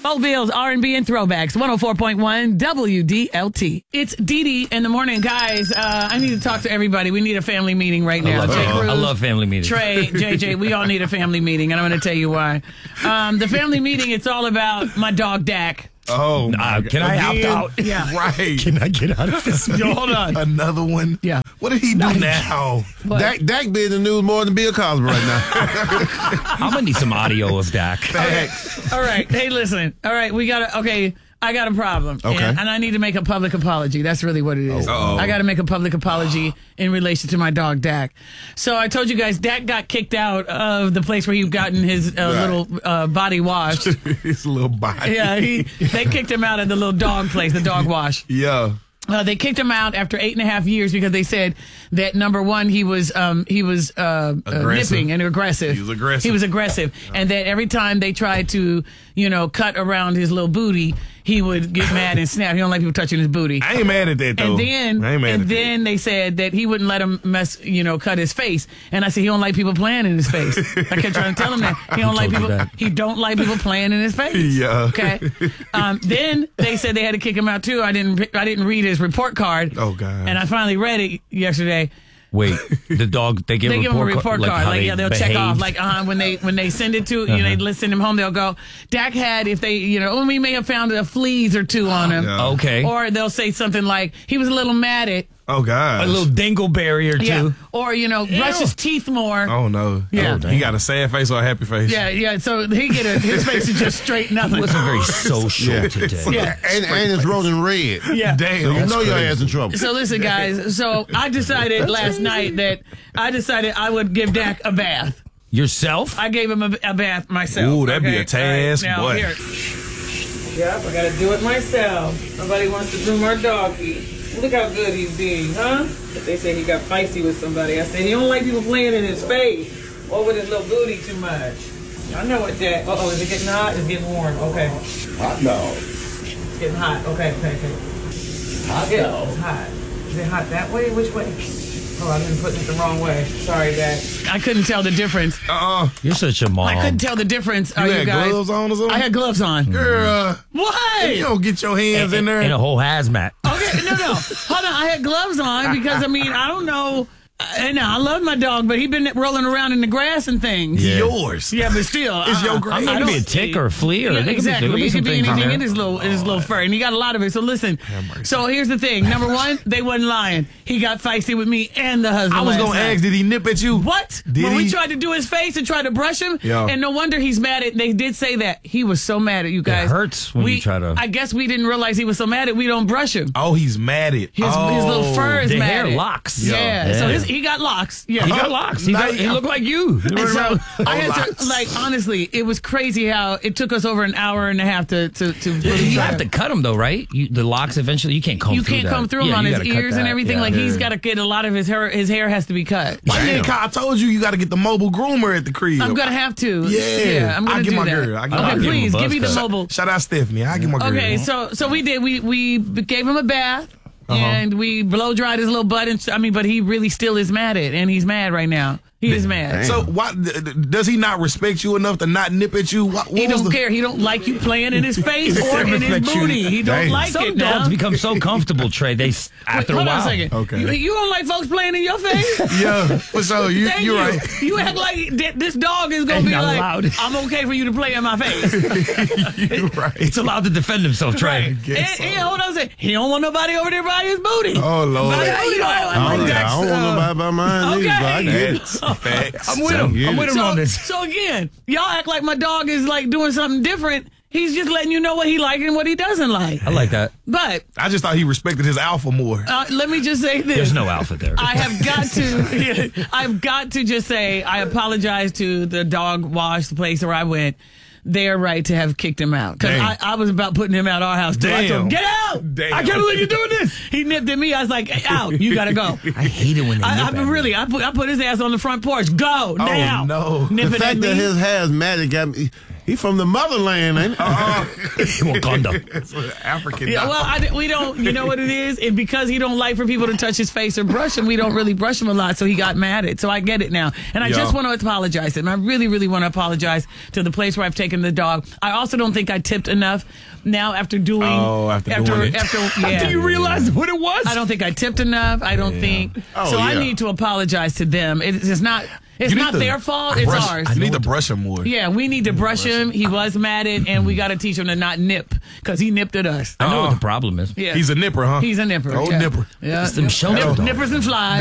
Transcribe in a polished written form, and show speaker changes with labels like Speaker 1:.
Speaker 1: Old Bills, R&B, and throwbacks. 104.1 WDLT. It's Dee Dee in the morning. Guys, I need to talk to everybody. We need a family meeting right now.
Speaker 2: I love family meetings.
Speaker 1: Trey, JJ, we all need a family meeting, and I'm going to tell you why. The family meeting, it's all about my dog, Dak.
Speaker 3: Oh,
Speaker 2: can I opt out?
Speaker 1: Yeah.
Speaker 3: Right.
Speaker 2: Can I get out of this?
Speaker 1: Yo, hold on.
Speaker 3: Another one?
Speaker 1: Yeah.
Speaker 3: What did he do now?
Speaker 4: Dak be in the news more than Bill Cosby right now.
Speaker 2: I'm going to need some audio of Dak.
Speaker 3: Facts.
Speaker 1: All right. Hey, listen. All right. I got a problem.
Speaker 4: Okay.
Speaker 1: And I need to make a public apology. That's really what it is.
Speaker 3: Uh-oh.
Speaker 1: I got to make a public apology in relation to my dog, Dak. So I told you guys, Dak got kicked out of the place where he'd gotten his little body washed.
Speaker 3: His little body.
Speaker 1: Yeah, they kicked him out of the little dog place, the dog wash.
Speaker 3: Yeah.
Speaker 1: They kicked him out after 8.5 years because they said that, number one, he was nipping and aggressive.
Speaker 3: He was aggressive.
Speaker 1: And that every time they tried to, cut around his little booty, he would get mad and snap. He don't like people touching his booty.
Speaker 3: I ain't mad at that, though.
Speaker 1: And then they said that he wouldn't let him cut his face. And I said he don't like people playing in his face. I kept trying to tell him that he don't like people playing in his face.
Speaker 3: Yeah.
Speaker 1: Okay. Then they said they had to kick him out too. I didn't read his report card.
Speaker 3: Oh God.
Speaker 1: And I finally read it yesterday.
Speaker 2: Wait, the dog, they give him a report card.
Speaker 1: Like, they'll check off. Like, when they send it to, they send him home, they'll go, Dak had, if they, we may have found a fleas or two on him.
Speaker 3: Yeah.
Speaker 2: Okay.
Speaker 1: Or they'll say something like, he was a little mad at.
Speaker 3: Oh, God.
Speaker 2: A little dingleberry or two.
Speaker 1: Yeah. Or, brush his teeth more.
Speaker 3: Oh, no.
Speaker 1: Yeah.
Speaker 3: He got a sad face or a happy face.
Speaker 1: Yeah. So his face is just straight nothing.
Speaker 2: It wasn't very social today.
Speaker 1: Yeah.
Speaker 4: And it's rolling red.
Speaker 1: Yeah.
Speaker 3: Damn.
Speaker 4: So you know your ass in trouble.
Speaker 1: So listen, guys. So I decided last night that I would give Dak a bath.
Speaker 2: Yourself?
Speaker 1: I gave him a bath myself.
Speaker 3: Ooh, that'd be a task,
Speaker 1: now,
Speaker 3: boy.
Speaker 1: Here. Yep, I gotta do it myself. Nobody wants to groom our doggy. Look how good he's being, huh? But they say he got feisty with somebody. I said he don't like people playing in his face or with his little booty too much. I know what that. Is it getting hot? It's getting warm. Okay.
Speaker 4: Hot dog.
Speaker 1: It's getting hot. Okay.
Speaker 4: Hot
Speaker 1: Yeah,
Speaker 4: dog.
Speaker 1: it's hot. Is it hot that way? Which way? Oh, I've been putting it the wrong way. Sorry, Dad. I couldn't tell the difference.
Speaker 2: You're such a mom.
Speaker 1: I couldn't tell the difference.
Speaker 3: You had
Speaker 1: guys.
Speaker 3: gloves on or something?
Speaker 1: I had gloves on.
Speaker 3: Girl,
Speaker 1: What?
Speaker 3: you don't get your hands in there.
Speaker 2: And a whole hazmat.
Speaker 1: Okay, no. Hold on. I had gloves on because, I don't know. I love my dog, but he been rolling around in the grass and things.
Speaker 2: Yeah.
Speaker 3: Yours.
Speaker 1: Yeah, but still.
Speaker 3: It's your grass.
Speaker 2: It could be a tick or a flea.
Speaker 1: Yeah, exactly. It could be anything in
Speaker 2: it.
Speaker 1: his little fur, and he got a lot of it. So listen. So here's the thing. Number one, they wasn't lying. He got feisty with me and the husband.
Speaker 3: I was
Speaker 1: last
Speaker 3: going to
Speaker 1: night.
Speaker 3: ask, did he nip at you?
Speaker 1: What?
Speaker 3: Did
Speaker 1: when
Speaker 3: he?
Speaker 1: we tried to do his face and tried to brush him,
Speaker 3: Yeah.
Speaker 1: and no wonder he's mad at. They did say that he was so mad at you guys.
Speaker 2: It hurts when you try to.
Speaker 1: I guess we didn't realize he was so mad at. We don't brush him.
Speaker 3: Oh, he's mad at
Speaker 1: His little fur is
Speaker 2: The
Speaker 1: mad.
Speaker 2: hair
Speaker 1: at.
Speaker 2: locks.
Speaker 1: Yeah. So
Speaker 2: Yeah.
Speaker 1: he got locks. Yeah.
Speaker 2: He got locks. He looked like you.
Speaker 1: And so I had
Speaker 3: locks.
Speaker 1: to, honestly, it was crazy how it took us over an hour and a half to really
Speaker 2: You
Speaker 1: try
Speaker 2: have to cut them though, right? The locks eventually. You can't comb.
Speaker 1: You
Speaker 2: through
Speaker 1: can't
Speaker 2: that.
Speaker 1: come through him
Speaker 2: Yeah,
Speaker 1: on
Speaker 2: you
Speaker 1: his
Speaker 2: gotta cut
Speaker 1: ears and
Speaker 2: that.
Speaker 1: everything.
Speaker 2: Yeah.
Speaker 1: Like he's got to get a lot of his hair. His hair has to be cut.
Speaker 3: I told you got to get the mobile groomer at the crib.
Speaker 1: I'm gonna have to.
Speaker 3: Yeah.
Speaker 1: I'm gonna
Speaker 3: I'll
Speaker 1: do
Speaker 3: get my
Speaker 1: that.
Speaker 3: girl. I'll get my
Speaker 1: Okay,
Speaker 3: girl.
Speaker 1: please
Speaker 2: Give him a
Speaker 1: give me the
Speaker 2: buzz cut.
Speaker 1: mobile.
Speaker 3: Shout out Stephanie. I'll get my girl.
Speaker 1: Okay, so we did. We gave him a bath. And we blow dried his little butt, but he really still is mad at, and he's mad right now. He is mad.
Speaker 3: So why does he not respect you enough to not nip at you?
Speaker 1: He don't care. He don't like you playing in his face or in his booty. He don't
Speaker 3: Dang.
Speaker 1: like
Speaker 2: Some
Speaker 1: it.
Speaker 2: dogs
Speaker 1: Now.
Speaker 2: become so comfortable, Trey. After a
Speaker 1: Hold
Speaker 2: while.
Speaker 1: on a second.
Speaker 3: Okay.
Speaker 1: You don't like folks playing in your face?
Speaker 3: Yeah, for sure.
Speaker 1: Thank
Speaker 3: You're
Speaker 1: you.
Speaker 3: right.
Speaker 1: You act like this dog is gonna
Speaker 2: Ain't
Speaker 1: be
Speaker 2: not
Speaker 1: like,
Speaker 2: allowed.
Speaker 1: I'm okay for you to play in my face.
Speaker 3: You're right.
Speaker 2: It's allowed to defend himself, Trey.
Speaker 1: And hold on a second. He don't want nobody over there by his booty.
Speaker 3: Oh Lord.
Speaker 1: By his booty.
Speaker 4: I don't want nobody by mine either, but I get it.
Speaker 3: Facts.
Speaker 2: I'm with him. I'm with him on this.
Speaker 1: So again, y'all act like my dog is like doing something different. He's just letting you know what he likes and what he doesn't like.
Speaker 2: I like that.
Speaker 1: But
Speaker 3: I just thought he respected his alpha more.
Speaker 1: let me just say this.
Speaker 2: There's no alpha there.
Speaker 1: I have got to. I've got to just say I apologize to the dog wash, the place where I went. They're right to have kicked him out because I was about putting him out our house too. I told him, get out!
Speaker 3: Damn.
Speaker 1: I can't believe you're doing this. He nipped at me. I was like, hey, out! You gotta go.
Speaker 2: I hate it when they nip at me.
Speaker 1: I put his ass on the front porch. Go now.
Speaker 3: no.
Speaker 1: Nip
Speaker 4: The
Speaker 1: it at
Speaker 4: fact
Speaker 1: me.
Speaker 4: that his hair is matted got me. He from the motherland, ain't he?
Speaker 2: Wakanda.
Speaker 3: African.
Speaker 1: Yeah, well, we don't. You know what it is, and because he don't like for people to touch his face or brush him, we don't really brush him a lot. So he got mad at. So I get it now, and I just want to apologize to him. I really, really want to apologize to the place where I've taken the dog. I also don't think I tipped enough. Now after doing,
Speaker 3: after
Speaker 2: you realized what it was,
Speaker 1: I don't think I tipped enough. I don't think. I need to apologize to them. It's not. It's not their fault. It's ours.
Speaker 3: You need to brush him more.
Speaker 1: Yeah, we need to brush him. He was mad at, and we got to teach him to not nip because he nipped at us.
Speaker 2: I know what the problem is.
Speaker 3: Yeah. He's a nipper, huh?
Speaker 1: He's a nipper.
Speaker 3: Old nipper.
Speaker 1: Yeah.
Speaker 2: It's them shelter dogs.
Speaker 1: Nippers and flies.